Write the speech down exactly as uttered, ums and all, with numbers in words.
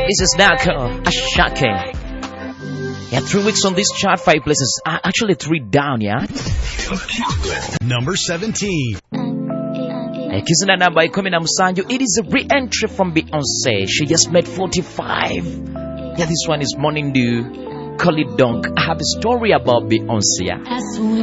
This is Nako Ashake. Yeah, three weeks on this chart, five places. Uh, actually, three down, yeah? Number seventeen. Eh, Kizuna namba ikumi na musanju. It is a re-entry from Beyonce. She just made forty-five. Yeah, this one is Morning Dew. Call it Dunk. I have a story about Beyonce. Yeah?